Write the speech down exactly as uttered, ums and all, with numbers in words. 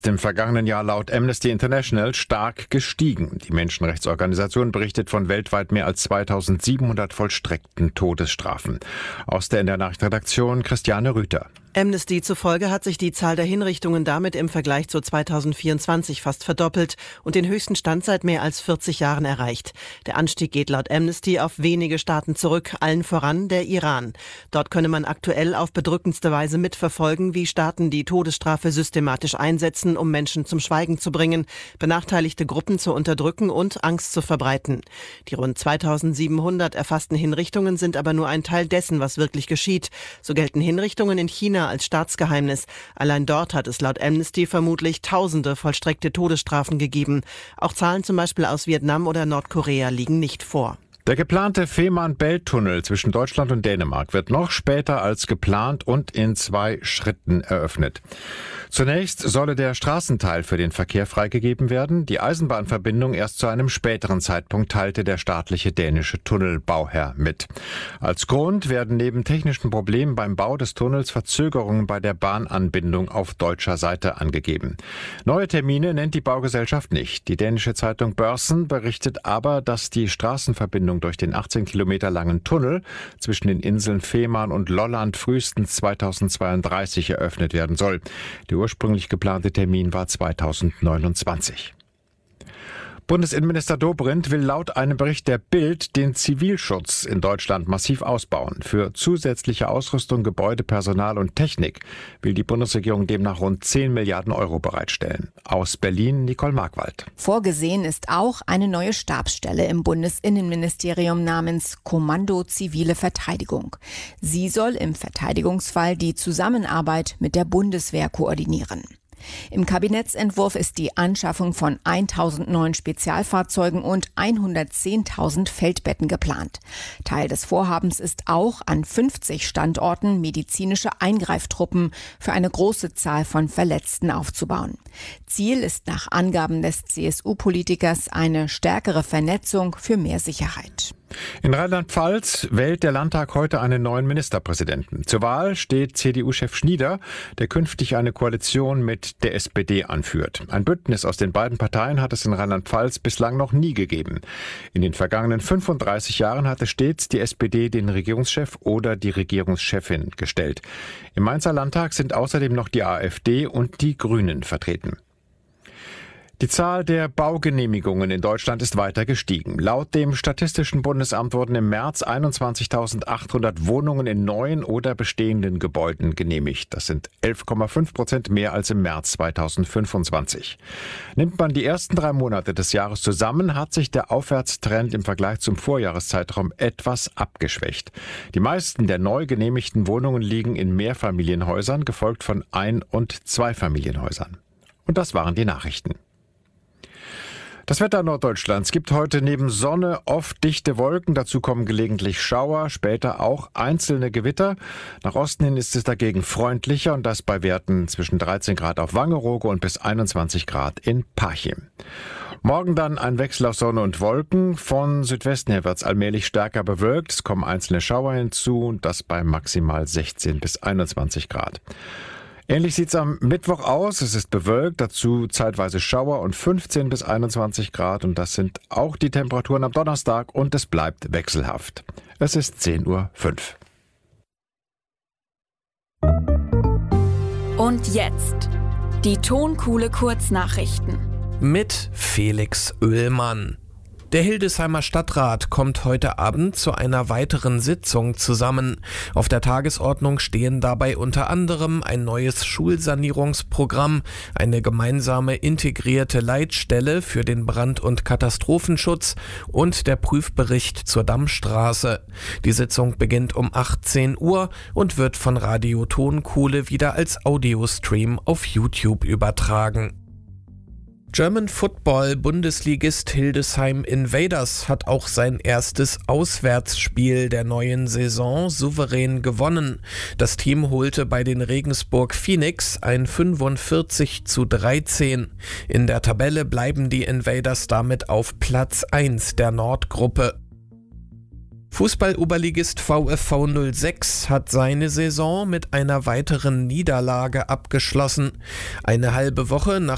im vergangenen Jahr laut Amnesty International stark gestiegen. Die Menschenrechtsorganisation berichtet von weltweit mehr als zweitausendsiebenhundert vollstreckten Todesstrafen. Aus der in der Nachrichtenredaktion Christiane Rüther. Amnesty zufolge hat sich die Zahl der Hinrichtungen damit im Vergleich zu zweitausendvierundzwanzig fast verdoppelt und den höchsten Stand seit mehr als vierzig Jahren erreicht. Der Anstieg geht laut Amnesty auf wenige Staaten zurück, allen voran der Iran. Dort könne man aktuell auf bedrückendste Weise mitverfolgen, wie Staaten die Todesstrafe systematisch einsetzen, um Menschen zum Schweigen zu bringen, benachteiligte Gruppen zu unterdrücken und Angst zu verbreiten. Die rund zweitausendsiebenhundert erfassten Hinrichtungen sind aber nur ein Teil dessen, was wirklich geschieht. So gelten Hinrichtungen in China als Staatsgeheimnis. Allein dort hat es laut Amnesty vermutlich tausende vollstreckte Todesstrafen gegeben. Auch Zahlen zum Beispiel aus Vietnam oder Nordkorea liegen nicht vor. Der geplante Fehmarn-Belt-Tunnel zwischen Deutschland und Dänemark wird noch später als geplant und in zwei Schritten eröffnet. Zunächst solle der Straßenteil für den Verkehr freigegeben werden. Die Eisenbahnverbindung erst zu einem späteren Zeitpunkt, teilte der staatliche dänische Tunnelbauherr mit. Als Grund werden neben technischen Problemen beim Bau des Tunnels Verzögerungen bei der Bahnanbindung auf deutscher Seite angegeben. Neue Termine nennt die Baugesellschaft nicht. Die dänische Zeitung Børsen berichtet aber, dass die Straßenverbindung durch den achtzehn Kilometer langen Tunnel zwischen den Inseln Fehmarn und Lolland frühestens zweitausendzweiunddreißig eröffnet werden soll. Der ursprünglich geplante Termin war zweitausendneunundzwanzig. Bundesinnenminister Dobrindt will laut einem Bericht der Bild den Zivilschutz in Deutschland massiv ausbauen. Für zusätzliche Ausrüstung, Gebäude, Personal und Technik will die Bundesregierung demnach rund zehn Milliarden Euro bereitstellen. Aus Berlin Nicole Markwald. Vorgesehen ist auch eine neue Stabsstelle im Bundesinnenministerium namens Kommando Zivile Verteidigung. Sie soll im Verteidigungsfall die Zusammenarbeit mit der Bundeswehr koordinieren. Im Kabinettsentwurf ist die Anschaffung von tausend neuen Spezialfahrzeugen und hundertzehntausend Feldbetten geplant. Teil des Vorhabens ist auch, an fünfzig Standorten medizinische Eingreiftruppen für eine große Zahl von Verletzten aufzubauen. Ziel ist nach Angaben des C S U-Politikers eine stärkere Vernetzung für mehr Sicherheit. In Rheinland-Pfalz wählt der Landtag heute einen neuen Ministerpräsidenten. Zur Wahl steht C D U-Chef Schnieder, der künftig eine Koalition mit der S P D anführt. Ein Bündnis aus den beiden Parteien hat es in Rheinland-Pfalz bislang noch nie gegeben. In den vergangenen fünfunddreißig Jahren hatte stets die S P D den Regierungschef oder die Regierungschefin gestellt. Im Mainzer Landtag sind außerdem noch die AfD und die Grünen vertreten. Die Zahl der Baugenehmigungen in Deutschland ist weiter gestiegen. Laut dem Statistischen Bundesamt wurden im März einundzwanzigtausendachthundert Wohnungen in neuen oder bestehenden Gebäuden genehmigt. Das sind elf Komma fünf Prozent mehr als im März zweitausendfünfundzwanzig. Nimmt man die ersten drei Monate des Jahres zusammen, hat sich der Aufwärtstrend im Vergleich zum Vorjahreszeitraum etwas abgeschwächt. Die meisten der neu genehmigten Wohnungen liegen in Mehrfamilienhäusern, gefolgt von Ein- und Zweifamilienhäusern. Und das waren die Nachrichten. Das Wetter Norddeutschlands gibt heute neben Sonne oft dichte Wolken, dazu kommen gelegentlich Schauer, später auch einzelne Gewitter. Nach Osten hin ist es dagegen freundlicher und das bei Werten zwischen dreizehn Grad auf Wangerooge und bis einundzwanzig Grad in Parchim. Morgen dann ein Wechsel aus Sonne und Wolken. Von Südwesten her wird es allmählich stärker bewölkt. Es kommen einzelne Schauer hinzu und das bei maximal sechzehn bis einundzwanzig Grad. Ähnlich sieht es am Mittwoch aus. Es ist bewölkt, dazu zeitweise Schauer und fünfzehn bis einundzwanzig Grad. Und das sind auch die Temperaturen am Donnerstag und es bleibt wechselhaft. Es ist zehn Uhr fünf. Und jetzt die Tonkuhle Kurznachrichten. Mit Felix Oehlmann. Der Hildesheimer Stadtrat kommt heute Abend zu einer weiteren Sitzung zusammen. Auf der Tagesordnung stehen dabei unter anderem ein neues Schulsanierungsprogramm, eine gemeinsame integrierte Leitstelle für den Brand- und Katastrophenschutz und der Prüfbericht zur Dammstraße. Die Sitzung beginnt um achtzehn Uhr und wird von Radio Tonkuhle wieder als Audiostream auf YouTube übertragen. German Football Bundesligist Hildesheim Invaders hat auch sein erstes Auswärtsspiel der neuen Saison souverän gewonnen. Das Team holte bei den Regensburg Phoenix ein fünfundvierzig zu dreizehn. In der Tabelle bleiben die Invaders damit auf Platz eins der Nordgruppe. Fußball-Oberligist VfV null sechs hat seine Saison mit einer weiteren Niederlage abgeschlossen. Eine halbe Woche nach